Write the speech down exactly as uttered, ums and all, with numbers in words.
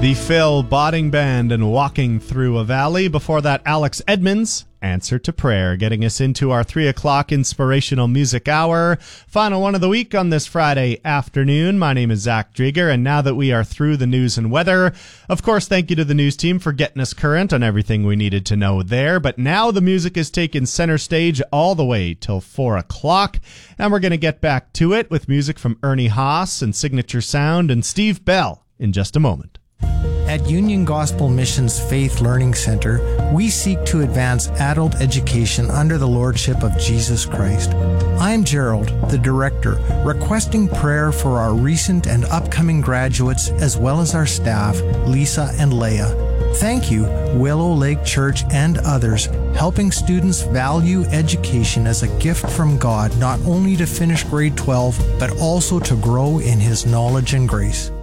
The Phil Botting Band and Walking Through a Valley. Before that, Alex Edmonds, Answer to Prayer, getting us into our three o'clock inspirational music hour. Final one of the week on this Friday afternoon. My name is Zach Drieger, and now that we are through the news and weather, of course, thank you to the news team for getting us current on everything we needed to know there. But now the music is taking center stage all the way till four o'clock, and we're going to get back to it with music from Ernie Haas and Signature Sound and Steve Bell in just a moment. At Union Gospel Mission's Faith Learning Center, we seek to advance adult education under the Lordship of Jesus Christ. I'm Gerald, the director, requesting prayer for our recent and upcoming graduates as well as our staff, Lisa and Leah. Thank you, Willow Lake Church and others, helping students value education as a gift from God, not only to finish grade twelve, but also to grow in His knowledge and grace.